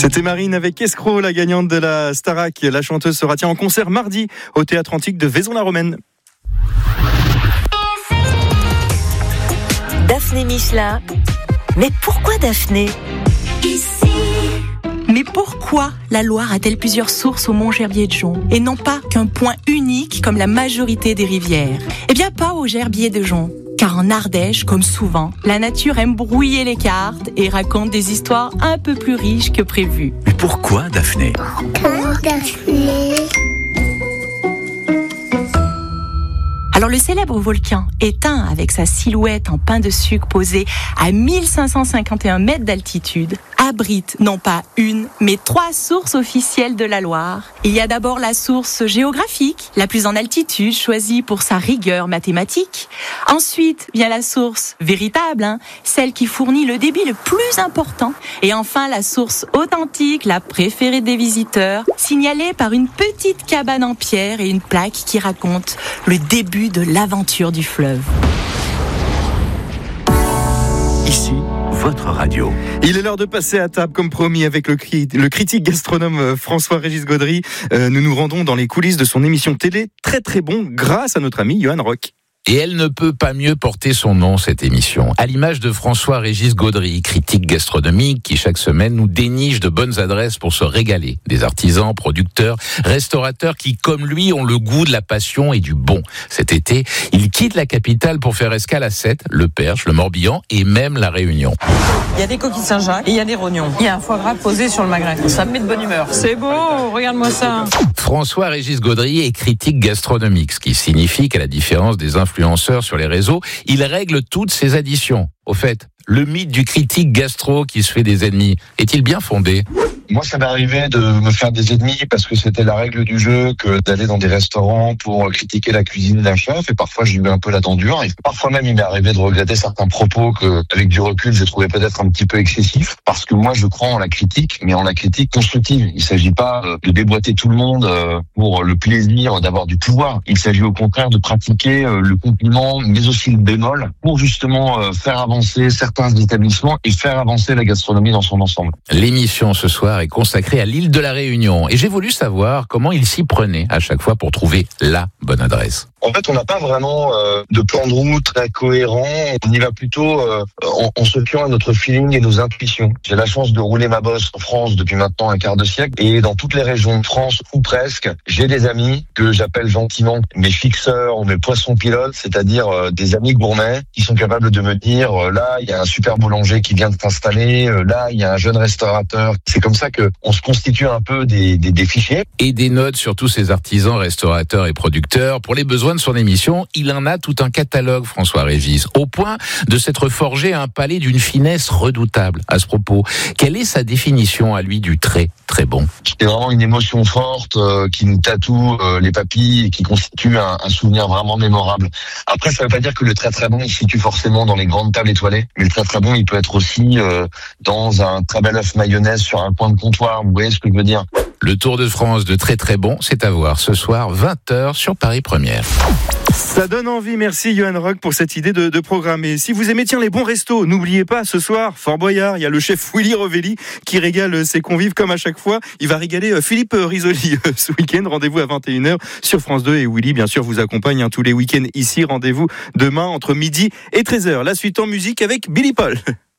C'était Marine avec Escroc, la gagnante de la Starac. La chanteuse sera en concert mardi au Théâtre Antique de Vaison-la-Romaine. Daphné Michelin. Mais pourquoi Daphné ? Mais pourquoi la Loire a-t-elle plusieurs sources au Mont-Gerbier-de-Jonc et non pas qu'un point unique comme la majorité des rivières ? Eh bien pas au Gerbier-de-Jonc. Car en Ardèche, comme souvent, la nature aime brouiller les cartes et raconte des histoires un peu plus riches que prévu. Mais pourquoi Daphné ? Alors le célèbre volcan éteint avec sa silhouette en pain de sucre posée à 1551 mètres d'altitude abrite non pas une, mais 3 sources officielles de la Loire. Il y a d'abord la source géographique, la plus en altitude, choisie pour sa rigueur mathématique. Ensuite vient la source véritable, celle qui fournit le débit le plus important. Et enfin la source authentique, la préférée des visiteurs, signalée par une petite cabane en pierre et une plaque qui raconte le début de l'aventure du fleuve. Ici, votre radio. Il est l'heure de passer à table, comme promis, avec le critique gastronome François-Régis Gaudry. Nous nous rendons dans les coulisses de son émission télé Très Très Bon, grâce à notre ami Johan Rock. Et elle ne peut pas mieux porter son nom, cette émission. À l'image de François-Régis Gaudry, critique gastronomique qui chaque semaine nous déniche de bonnes adresses pour se régaler. Des artisans, producteurs, restaurateurs qui, comme lui, ont le goût de la passion et du bon. Cet été, il quitte la capitale pour faire escale à Sète, le Perche, le Morbihan et même la Réunion. Il y a des coquilles Saint-Jacques et il y a des rognons. Il y a un foie gras posé sur le magret. Ça me met de bonne humeur. C'est beau, regarde-moi ça. François-Régis Gaudry est critique gastronomique, ce qui signifie qu'à la différence des influenceurs sur les réseaux, il règle toutes ses additions. Au fait, le mythe du critique gastro qui se fait des ennemis, est-il bien fondé ? Moi, ça m'est arrivé de me faire des ennemis parce que c'était la règle du jeu que d'aller dans des restaurants pour critiquer la cuisine d'un chef. Et parfois, j'ai eu un peu la dent dure. Et parfois même, il m'est arrivé de regretter certains propos que, avec du recul, je trouvais peut-être un petit peu excessifs. Parce que moi, je crois en la critique, mais en la critique constructive. Il ne s'agit pas de déboîter tout le monde pour le plaisir d'avoir du pouvoir. Il s'agit au contraire de pratiquer le compliment, mais aussi le bémol, pour justement faire avancer certains établissements et faire avancer la gastronomie dans son ensemble. L'émission ce soir est consacré à l'île de la Réunion et j'ai voulu savoir comment il s'y prenait à chaque fois pour trouver la bonne adresse. En fait, on n'a pas vraiment de plan de route très cohérent. On y va plutôt en se fiant à notre feeling et nos intuitions. J'ai la chance de rouler ma bosse en France depuis maintenant un quart de siècle et dans toutes les régions de France, ou presque, j'ai des amis que j'appelle gentiment mes fixeurs ou mes poissons pilotes, c'est-à-dire des amis gourmets qui sont capables de me dire là, il y a un super boulanger qui vient de s'installer, là, il y a un jeune restaurateur. C'est comme ça que on se constitue un peu des fichiers. Et des notes sur tous ces artisans, restaurateurs et producteurs. Pour les besoins de son émission, il en a tout un catalogue, François-Régis, au point de s'être forgé un palais d'une finesse redoutable. À ce propos, quelle est sa définition à lui du très, très bon ? C'est vraiment une émotion forte qui nous tatoue les papilles et qui constitue un souvenir vraiment mémorable. Après, ça ne veut pas dire que le très très bon, il se situe forcément dans les grandes tables étoilées, mais le très très bon, il peut être aussi dans un très bel œuf mayonnaise sur un coin de comptoir. Vous voyez ce que je veux dire ? Le Tour de France de Très Très Bon, c'est à voir ce soir 20h sur Paris Première. Ça donne envie, merci Johan Rock pour cette idée de programme. Et si vous aimez les bons restos, n'oubliez pas ce soir, Fort Boyard, il y a le chef Willy Rovelli qui régale ses convives comme à chaque fois. Il va régaler Philippe Risoli ce week-end. Rendez-vous à 21h sur France 2 et Willy bien sûr vous accompagne tous les week-ends ici. Rendez-vous demain entre midi et 13h. La suite en musique avec Billy Paul.